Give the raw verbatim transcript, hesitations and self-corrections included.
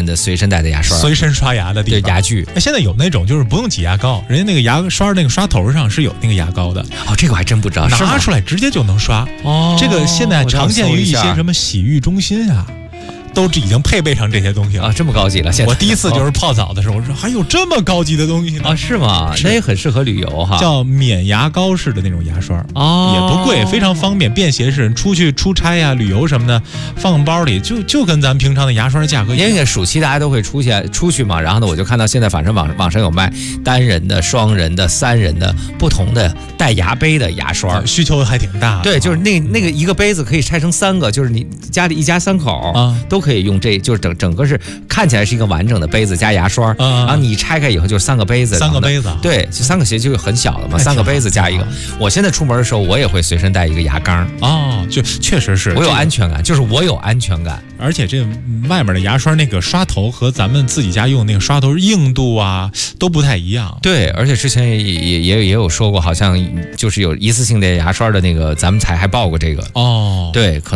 的随身带的牙刷， 随身刷牙的地方， 对牙具。 现在有那种就是不用挤牙膏，人家那个牙刷那个刷头上是有那个牙膏的。 哦，这个我还真不知道， 拿出来直接就能刷。 哦， 这个现在常见于一些什么洗浴中心啊。都已经配备上这些东西了啊，这么高级了！现在我第一次就是泡澡的时候，我说还有这么高级的东西呢啊？是吗？那也很适合旅游哈。 叫免牙膏式的那种牙刷哦， 也不贵，非常方便，便携式。出去出差呀、旅游什么的，放包里就就跟咱们平常的牙刷的价格一样。 因为暑期大家都会出去出去嘛，然后呢，我就看到现在反正网网上有卖单人的、双人的、三人的不同的带牙杯的牙刷， 需求还挺大。 对，就是那那个一个杯子可以拆成三个，就是你家里一家三口啊都可以用这，就是整整个是看起来是一个完整的杯子加牙刷，然后你拆开以后就是三个杯子， 三个杯子， 对，就三个鞋就很小的嘛，三个杯子加一个。我现在出门的时候，我也会随身带一个牙缸。 哦，就确实是我有安全感，就是我有安全感。 而且这外面的牙刷那个刷头和咱们自己家用那个刷头硬度啊都不太一样。 对，而且之前也也也也有说过，好像就是有一次性的牙刷的那个，咱们才还报过这个。 哦， 对，可能。